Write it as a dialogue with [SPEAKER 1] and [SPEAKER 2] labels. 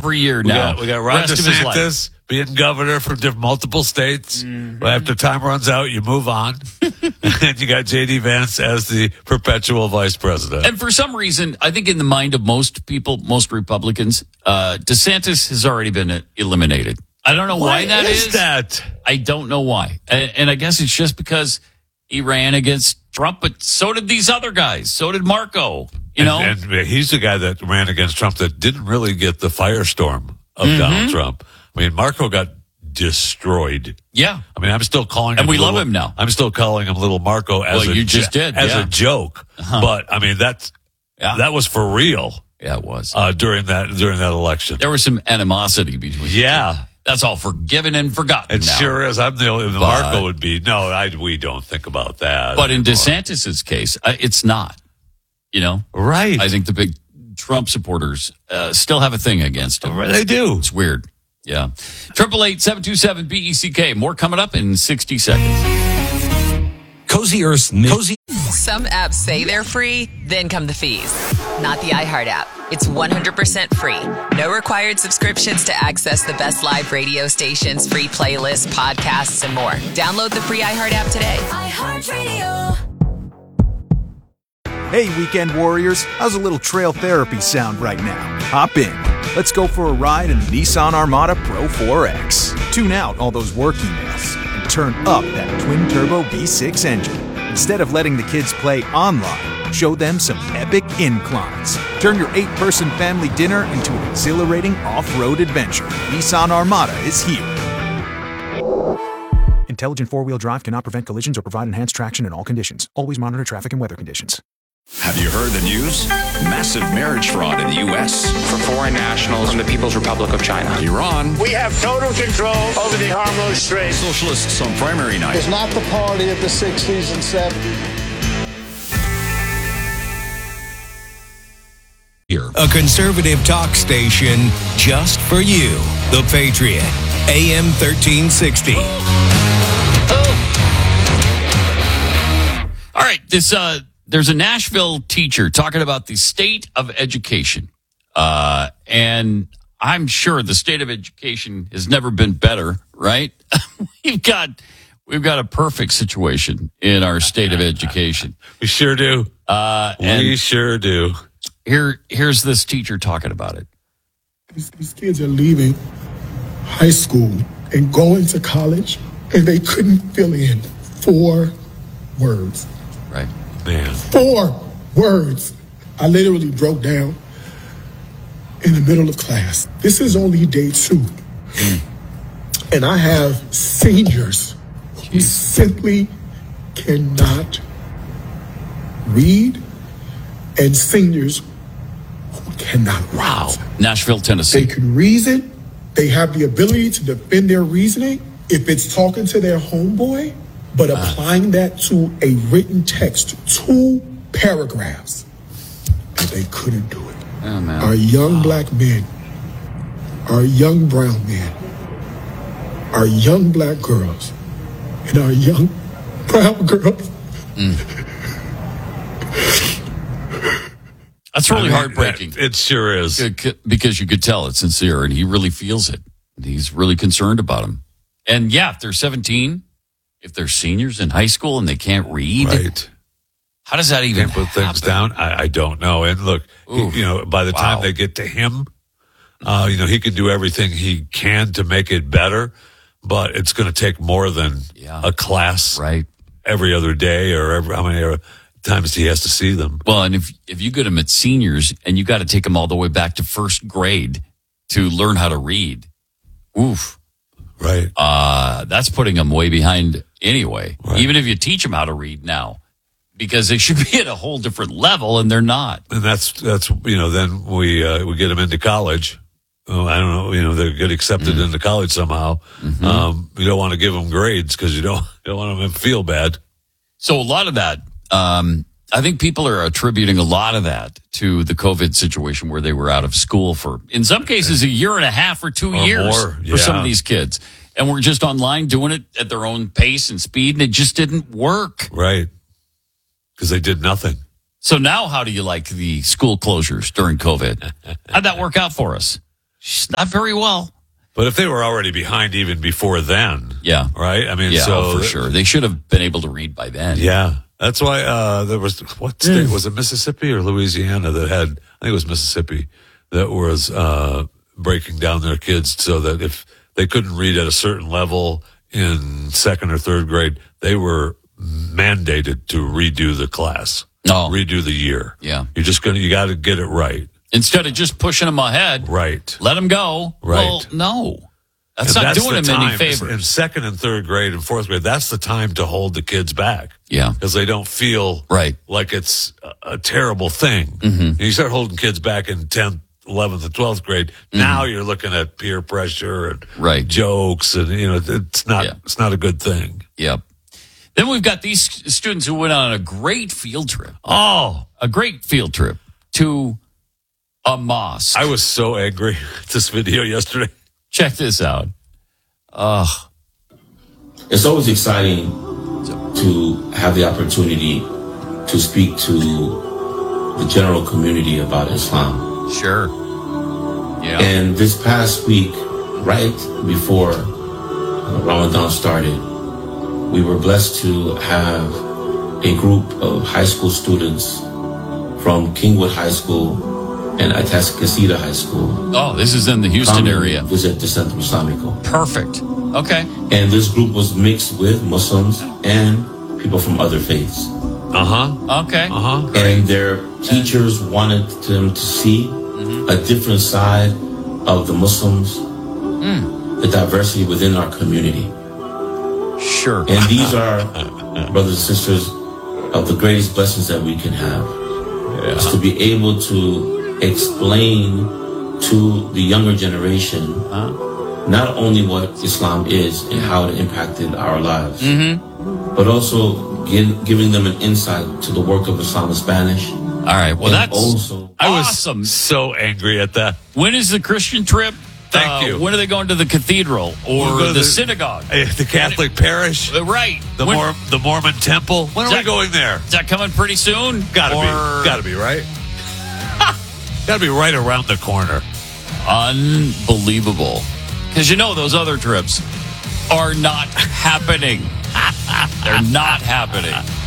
[SPEAKER 1] every year now.
[SPEAKER 2] We got Ron
[SPEAKER 1] Rest of his life.
[SPEAKER 2] DeSantis being governor from multiple states. After time runs out, you move on. And you got J.D. Vance as the perpetual vice president.
[SPEAKER 1] And for some reason, I think in the mind of most people, most Republicans, DeSantis has already been eliminated. I don't know why that is.
[SPEAKER 2] That?
[SPEAKER 1] I don't know why. And I guess it's just because he ran against Trump, but so did these other guys. So did Marco,
[SPEAKER 2] And he's the guy that ran against Trump that didn't really get the firestorm of Donald Trump. I mean, Marco got destroyed.
[SPEAKER 1] Yeah.
[SPEAKER 2] I mean, I'm still calling him.
[SPEAKER 1] And we love him now.
[SPEAKER 2] I'm still calling him Little Marco as a joke. But I mean, that was for real.
[SPEAKER 1] Yeah, it was.
[SPEAKER 2] During that election.
[SPEAKER 1] There was some animosity between the two. That's all forgiven and forgotten.
[SPEAKER 2] It
[SPEAKER 1] now.
[SPEAKER 2] sure is. I'm the only Marco would be. No, we don't think about that.
[SPEAKER 1] But in DeSantis's case, it's not.
[SPEAKER 2] Right.
[SPEAKER 1] I think the big Trump supporters still have a thing against him.
[SPEAKER 2] They do.
[SPEAKER 1] It's weird. Yeah. 888-727-BECK. More coming up in 60 seconds.
[SPEAKER 3] Cozy Earth's Cozy.
[SPEAKER 4] Some apps say they're free, then come the fees. Not the iHeart app. It's 100% free. No required subscriptions to access the best live radio stations, free playlists, podcasts, and more. Download the free iHeart app today.
[SPEAKER 5] iHeartRadio.
[SPEAKER 6] Hey, weekend warriors, how's a little trail therapy sound right now? Hop in. Let's go for a ride in the Nissan Armada Pro 4X. Tune out all those work emails and turn up that twin-turbo V6 engine. Instead of letting the kids play online, show them some epic inclines. Turn your 8-person family dinner into an exhilarating off-road adventure. Nissan Armada is here. Intelligent four-wheel drive cannot prevent collisions or provide enhanced traction in all conditions. Always monitor traffic and weather conditions.
[SPEAKER 3] Have you heard the news? Massive marriage fraud in the U.S.
[SPEAKER 7] For foreign nationals from the People's Republic of China.
[SPEAKER 3] Iran.
[SPEAKER 8] We have total control over the Hormuz Strait.
[SPEAKER 3] Socialists on primary night.
[SPEAKER 9] It's not the party of the 60s and 70s.
[SPEAKER 10] A conservative talk station just for you. The Patriot. AM 1360.
[SPEAKER 1] All right, there's a Nashville teacher talking about the state of education. And I'm sure the state of education has never been better, right? We've got a perfect situation in our state of education.
[SPEAKER 2] We sure do. We sure do.
[SPEAKER 1] Here's this teacher talking about it.
[SPEAKER 11] These kids are leaving high school and going to college, and they couldn't fill in 4 words.
[SPEAKER 1] Right.
[SPEAKER 2] Man.
[SPEAKER 11] 4 words. I literally broke down in the middle of class. This is only day 2. And I have seniors who simply cannot read and seniors who cannot write.
[SPEAKER 1] Wow. Nashville, Tennessee.
[SPEAKER 11] They can reason. They have the ability to defend their reasoning if it's talking to their homeboy. But applying that to a written text, 2 paragraphs, and they couldn't do it.
[SPEAKER 1] Oh, man.
[SPEAKER 11] Our young black men, our young brown men, our young black girls, and our young brown girls.
[SPEAKER 1] That's really heartbreaking.
[SPEAKER 2] It sure is.
[SPEAKER 1] Because you could tell it's sincere, and he really feels it. He's really concerned about him. And yeah, if they're 17... If they're seniors in high school and they can't read,
[SPEAKER 2] right?
[SPEAKER 1] How does that even
[SPEAKER 2] put things down? I don't know. And look, by the time they get to him, he can do everything he can to make it better, but it's going to take more than a class,
[SPEAKER 1] right?
[SPEAKER 2] Every other day or how many times he has to see them.
[SPEAKER 1] Well, and if you get him at seniors and you got to take him all the way back to first grade to learn how to read, oof.
[SPEAKER 2] Right.
[SPEAKER 1] That's putting them way behind anyway.
[SPEAKER 2] Right.
[SPEAKER 1] Even if you teach them how to read now, because they should be at a whole different level and they're not.
[SPEAKER 2] And that's then we get them into college. Oh, I don't know, they get accepted into college somehow. You don't want to give them grades because you don't want them to feel bad.
[SPEAKER 1] So a lot of that, I think people are attributing a lot of that to the COVID situation where they were out of school for, in some cases, 1.5 years or 2 years for some of these kids. And we're just online doing it at their own pace and speed, and it just didn't work.
[SPEAKER 2] Right. Because they did nothing.
[SPEAKER 1] So now how do you like the school closures during COVID? How'd that work out for us? She's not very well.
[SPEAKER 2] But if they were already behind even before then,
[SPEAKER 1] yeah,
[SPEAKER 2] right? I mean,
[SPEAKER 1] for sure, they should have been able to read by then.
[SPEAKER 2] Yeah, that's why there was what state was it? Mississippi or Louisiana that had? I think it was Mississippi that was breaking down their kids so that if they couldn't read at a certain level in second or third grade, they were mandated to redo the class, redo the year.
[SPEAKER 1] Yeah,
[SPEAKER 2] you got to get it right.
[SPEAKER 1] Instead of just pushing them ahead,
[SPEAKER 2] right?
[SPEAKER 1] Let them go.
[SPEAKER 2] Right?
[SPEAKER 1] Well, no, that's not doing them any favors.
[SPEAKER 2] In second and third grade and fourth grade, that's the time to hold the kids back.
[SPEAKER 1] Yeah,
[SPEAKER 2] because they don't feel like it's a terrible thing.
[SPEAKER 1] Mm-hmm.
[SPEAKER 2] You start holding kids back in 10th, 11th, and 12th grade. Mm-hmm. Now you're looking at peer pressure and jokes, and it's not a good thing.
[SPEAKER 1] Yep. Then we've got these students who went on a great field trip. A great field trip to a mosque.
[SPEAKER 2] I was so angry at this video yesterday.
[SPEAKER 1] Check this out.
[SPEAKER 5] It's always exciting to have the opportunity to speak to the general community about Islam.
[SPEAKER 1] Sure. Yeah.
[SPEAKER 5] And this past week, right before Ramadan started, we were blessed to have a group of high school students from Kingwood High School and Atascocita High School.
[SPEAKER 1] Oh, this is in the Houston area.
[SPEAKER 5] Visit the Centro Islamico.
[SPEAKER 1] Perfect. Okay.
[SPEAKER 5] And this group was mixed with Muslims and people from other faiths.
[SPEAKER 1] Okay.
[SPEAKER 5] And their teachers wanted them to see a different side of the Muslims, the diversity within our community.
[SPEAKER 1] Sure.
[SPEAKER 5] And these are, brothers and sisters, of the greatest blessings that we can have. Is to be able to explain to the younger generation not only what Islam is and how it impacted our lives, but also giving them an insight to the work of Islam in Spanish.
[SPEAKER 1] All right. Well, that's
[SPEAKER 5] also
[SPEAKER 1] awesome.
[SPEAKER 2] I was so angry at that.
[SPEAKER 1] When is the Christian trip?
[SPEAKER 2] Thank you.
[SPEAKER 1] When are they going to the cathedral or the synagogue?
[SPEAKER 2] The Catholic parish?
[SPEAKER 1] Right.
[SPEAKER 2] The Mormon temple? When are we going there?
[SPEAKER 1] Is that coming pretty soon?
[SPEAKER 2] Gotta be, right? Gotta be right around the corner.
[SPEAKER 1] Unbelievable. Because those other trips are not happening. They're not happening.